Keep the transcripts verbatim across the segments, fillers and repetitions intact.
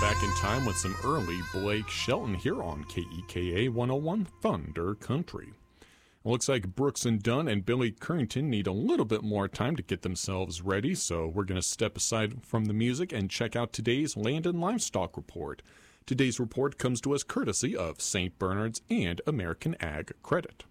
back in time with some early Blake Shelton here on K E K A one oh one Thunder Country. It looks like Brooks and Dunn and Billy Currington need a little bit more time to get themselves ready, so we're going to step aside from the music and check out today's Land and Livestock Report. Today's report comes to us courtesy of Saint Bernard's and American Ag Credit.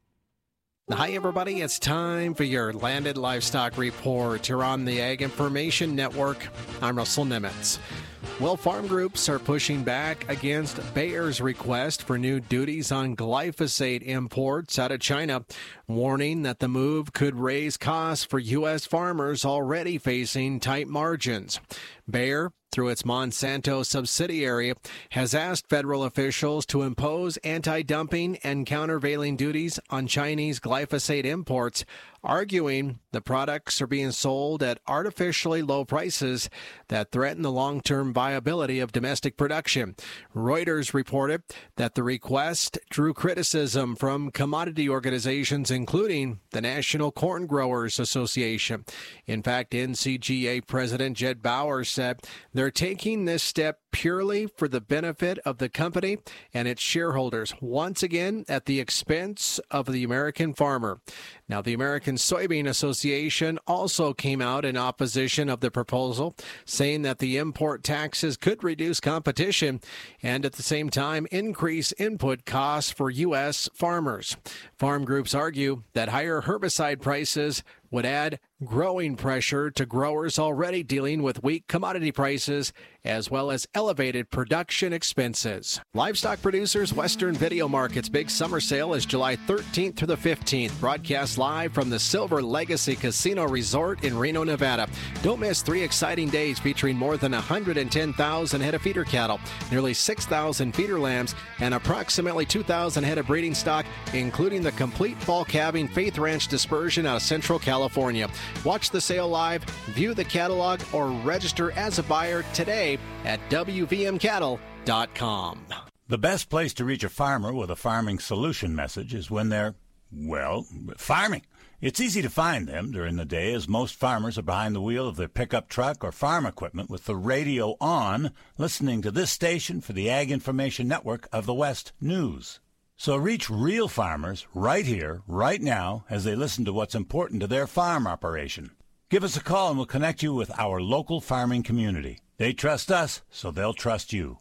Hi, everybody. It's time for your Landed Livestock Report here on the Ag Information Network. I'm Russell Nimitz. Well, farm groups are pushing back against Bayer's request for new duties on glyphosate imports out of China, warning that the move could raise costs for U S farmers already facing tight margins. Bayer, through its Monsanto subsidiary, has asked federal officials to impose anti-dumping and countervailing duties on Chinese glyphosate imports, arguing the products are being sold at artificially low prices that threaten the long-term viability of domestic production. Reuters reported that the request drew criticism from commodity organizations, including the National Corn Growers Association. In fact, N C G A President Jed Bauer said they're taking this step purely for the benefit of the company and its shareholders, once again at the expense of the American farmer. Now, the American Soybean Association also came out in opposition of the proposal, saying that the import taxes could reduce competition and at the same time increase input costs for U S farmers. Farm groups argue that higher herbicide prices would add growing pressure to growers already dealing with weak commodity prices as well as elevated production expenses. Livestock Producers Western Video Market's big summer sale is July thirteenth through the fifteenth, broadcast live from the Silver Legacy Casino Resort in Reno, Nevada. Don't miss three exciting days featuring more than one hundred ten thousand head of feeder cattle, nearly six thousand feeder lambs, and approximately two thousand head of breeding stock, including the complete fall calving Faith Ranch dispersion out of Central California. Watch the sale live, view the catalog, or register as a buyer today at W V M cattle dot com. The best place to reach a farmer with a farming solution message is when they're, well, farming. It's easy to find them during the day, as most farmers are behind the wheel of their pickup truck or farm equipment with the radio on, listening to this station for the Ag Information Network of the West News. So reach real farmers right here, right now, as they listen to what's important to their farm operation. Give us a call and we'll connect you with our local farming community. They trust us, so they'll trust you.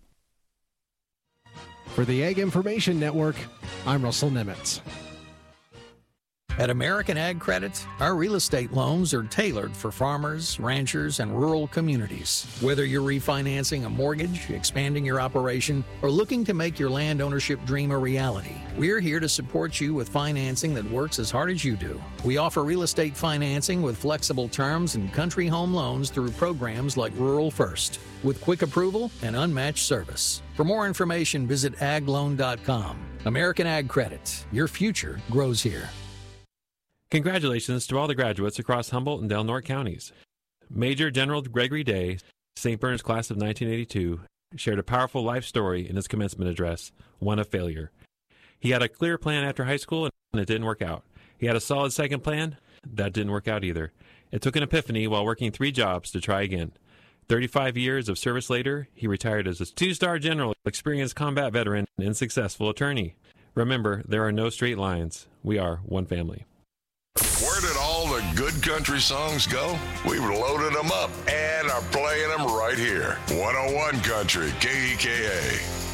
For the Ag Information Network, I'm Russell Nimitz. At American Ag Credit, our real estate loans are tailored for farmers, ranchers, and rural communities. Whether you're refinancing a mortgage, expanding your operation, or looking to make your land ownership dream a reality, we're here to support you with financing that works as hard as you do. We offer real estate financing with flexible terms and country home loans through programs like Rural First, with quick approval and unmatched service. For more information, visit ag loan dot com. American Ag Credit. Your future grows here. Congratulations to all the graduates across Humboldt and Del Norte counties. Major General Gregory Day, Saint Bernard's class of nineteen eighty-two, shared a powerful life story in his commencement address, one of failure. He had a clear plan after high school, and it didn't work out. He had a solid second plan. That didn't work out either. It took an epiphany while working three jobs to try again. thirty-five years of service later, he retired as a two-star general, experienced combat veteran, and successful attorney. Remember, there are no straight lines. We are one family. Where did all the good country songs go? We've loaded them up and are playing them right here. one oh one Country, K E K A.